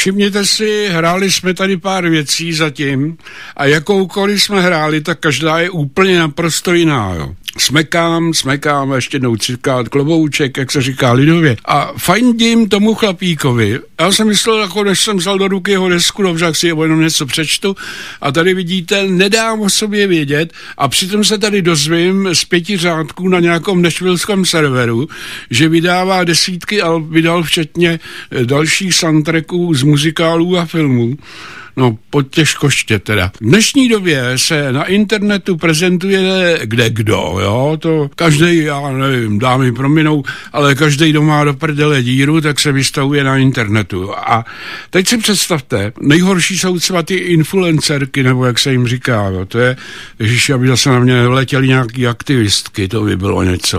všimněte si, hráli jsme tady pár věcí zatím a jakoukoliv jsme hráli, tak každá je úplně naprosto jiná, jo. Smekám, ještě jednou třikrát klobouček, jak se říká lidově. A fandím tomu chlapíkovi. Já jsem myslel, jako než jsem vzal do ruky jeho desku, dobře, jak si jenom něco přečtu. A tady vidíte, nedám o sobě vědět a přitom se tady dozvím z 5 řádků na nějakom nashvilleském serveru, že vydává desítky a vydal včetně dalších soundtracků z muzikálů a filmů. No, těžkoště teda. V dnešní době se na internetu prezentuje kdekdo, jo, to každej, já nevím, dámy prominou, ale každej, kdo má do prdele díru, tak se vystavuje na internetu. A teď si představte, nejhorší jsou třeba ty influencerky, nebo jak se jim říká, jo, to je, ježiši, aby zase na mě letěly nějaký aktivistky, to by bylo něco.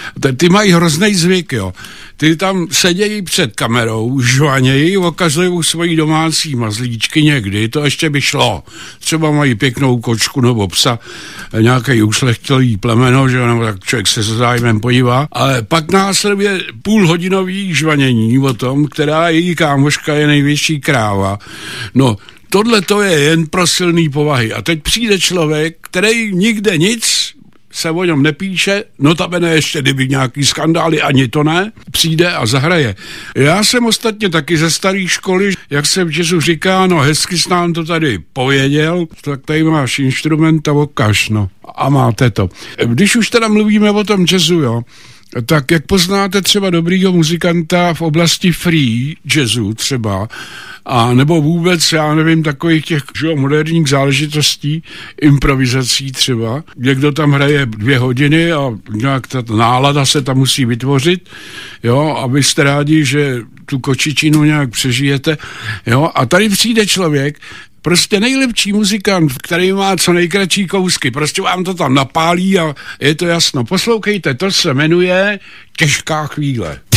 Ty mají hrozný zvyk, jo. Ty tam sedějí před kamerou, žvanějí, okazují svoji domácí mazlíčky někdy, to ještě by šlo. Třeba mají pěknou kočku nebo psa, nějaký ušlechtilý plemeno, že nebo tak člověk se zájmem podívá, ale pak následuje půlhodinový žvanění o tom, která její kámoška je největší kráva. No, tohle to je jen pro silný povahy. A teď přijde člověk, který nikde nic se o něm nepíše, notabene ještě kdyby nějaký skandály, ani to ne, přijde a zahraje. Já jsem ostatně taky ze staré školy, jak se v jazzu říká, no hezky jsi nám to tady pověděl, tak tady máš instrument a ukaž, no. A máte to. Když už teda mluvíme o tom jazzu, jo, tak jak poznáte třeba dobrýho muzikanta v oblasti free jazzu třeba, a nebo vůbec, já nevím, takových těch moderních záležitostí, improvizací třeba, kdo tam hraje 2 hodiny a nějak ta nálada se tam musí vytvořit, jo, abyste rádi, že tu kočičinu nějak přežijete, jo, a tady přijde člověk, prostě nejlepší muzikant, který má co nejkratší kousky, prostě vám to tam napálí a je to jasno. Poslouchejte, to se jmenuje Těžká chvíle.